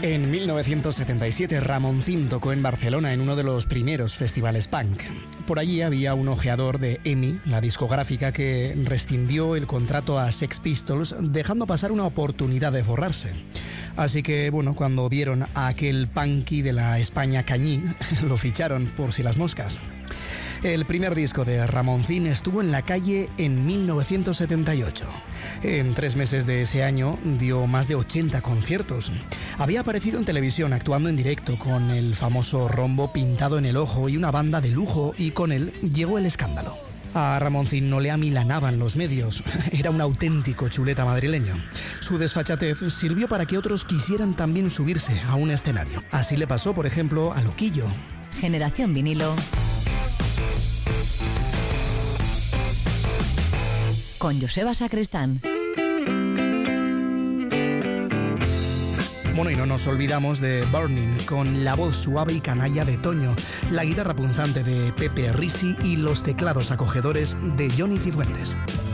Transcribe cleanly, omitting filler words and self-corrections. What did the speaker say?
En 1977, Ramoncín tocó en Barcelona en uno de los primeros festivales punk. Por allí había un ojeador de EMI, la discográfica, que rescindió el contrato a Sex Pistols, dejando pasar una oportunidad de forrarse. Así que, bueno, cuando vieron a aquel punky de la España cañí, lo ficharon por si las moscas. El primer disco de Ramoncín estuvo en la calle en 1978. En 3 meses de ese año dio más de 80 conciertos. Había aparecido en televisión actuando en directo con el famoso rombo pintado en el ojo y una banda de lujo, y con él llegó el escándalo. A Ramoncín no le amilanaban los medios, era un auténtico chuleta madrileño. Su desfachatez sirvió para que otros quisieran también subirse a un escenario. Así le pasó, por ejemplo, a Loquillo. Generación Vinilo con Joseba Sacristán. Bueno, y no nos olvidamos de Burning, con la voz suave y canalla de Toño, la guitarra punzante de Pepe Risi y los teclados acogedores de Johnny Cifuentes.